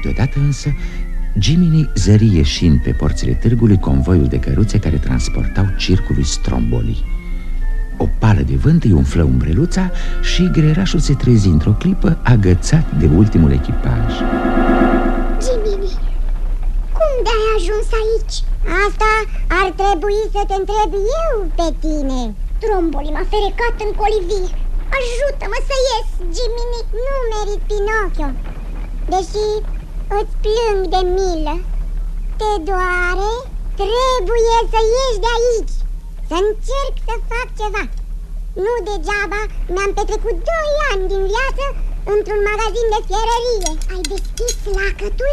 Deodată însă Jiminy zări ieșind pe porțile târgului convoiul de căruțe care transportau circul lui Stromboli. O pală de vânt îi umflă umbreluța și greierașul se trezi într-o clipă agățat de ultimul echipaj. Jiminy, cum de-ai ajuns aici? Asta ar trebui să te întreb eu pe tine. Stromboli m-a ferecat în colivie. Ajută-mă să ies, Jiminy. Nu merit Pinocchio, deși îți plâng de milă. Te doare? Trebuie să ieși de aici, să încerc să fac ceva. Nu degeaba mi-am petrecut 2 ani din viață într-un magazin de fierărie. Ai deschis lacătul?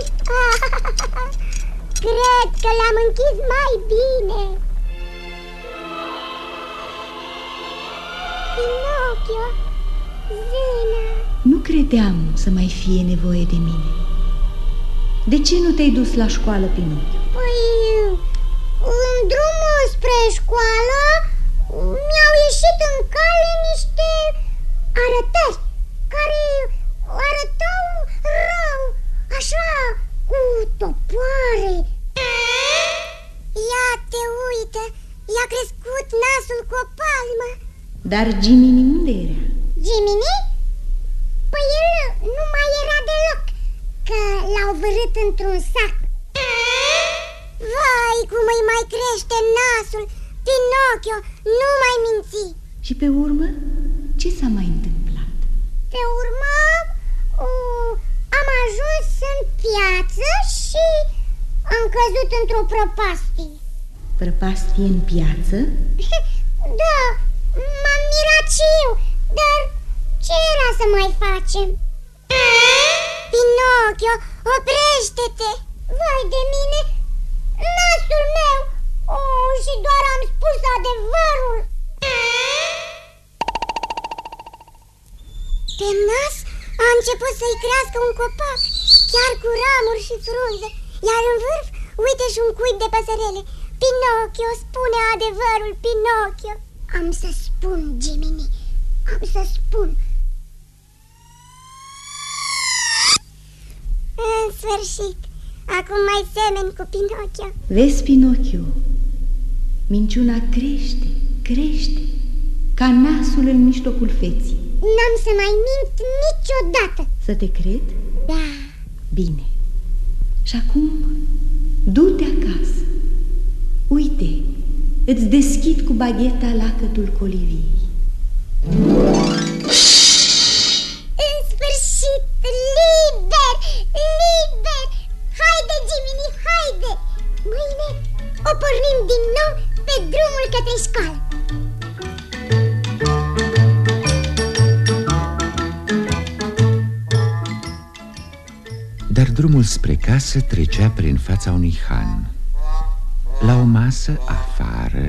Cred că l-am închis mai bine. Pinocchio, zână. Nu credeam să mai fie nevoie de mine. De ce nu te-ai dus la școală, Pinocchio? Păi, în drumul spre școală mi-au ieșit în cale niște arătări care arătau rău, așa, cu topoare. Ia te uită, i-a crescut nasul cu o palmă. Dar Jiminy unde era? Jiminy? Păi el nu mai era deloc, că l-au vârât într-un sac. Vai, cum îi mai crește nasul! Pinocchio, nu mai minți! Și pe urmă, ce s-a mai întâmplat? Pe urmă, am ajuns în piață și am căzut într-o prăpastie. Prăpastie în piață? Da, m-am mirat și eu, dar ce era să mai facem? Pinocchio, oprește-te! Vai de mine, nasul meu! Și doar am spus adevărul. Pe nas a început să-i crească un copac, chiar cu ramuri și frunze, iar în vârf, uite și un cuib de păsărele. Pinocchio, spune adevărul, Pinocchio. Am să spun, Jiminy, am să spun. În sfârșit, acum mai semeni cu Pinocchio. Vezi, Pinocchio, minciuna crește, crește, ca nasul în mijlocul feții. N-am să mai mint niciodată. Să te cred? Da. Bine. Și acum, du-te acasă. Uite, îți deschid cu bagheta lacătul coliviei. În sfârșit, liber, liber. Haide, Jiminy, haide. Mâine o pornim din nou pe drumul către școală. Dar drumul spre casă trecea prin fața unui han. La o masă afară.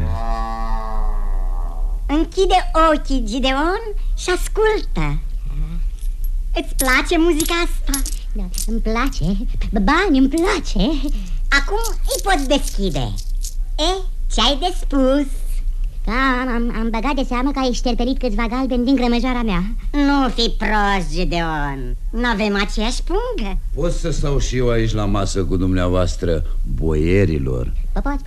Închide ochii, Gideon, și ascultă. Îți place muzica asta? Da, îmi place. Bani, îmi place. Acum îi poți deschide. Ce-ai de spus? Da, am băgat de seamă că ai șterperit câțiva galbeni din grămăjoara mea. Nu fi prost, Gideon. N-avem aceeași pungă. Pot să stau și eu aici la masă cu dumneavoastră, boierilor?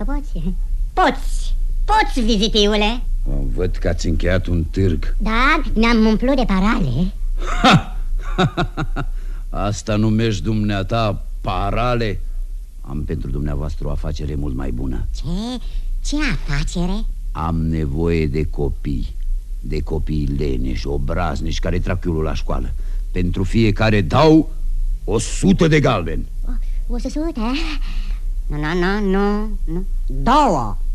Poți, vizitiule. Văd că ați încheiat un târg. Da, ne-am umplut de parale. Asta numești dumneata parale? Am pentru dumneavoastră o afacere mult mai bună. Ce afacere? Am nevoie de copii. De copii leneși, obraznici, care trag chiulul la școală. Pentru fiecare dau 100 de galbeni. 100? Nu. 2.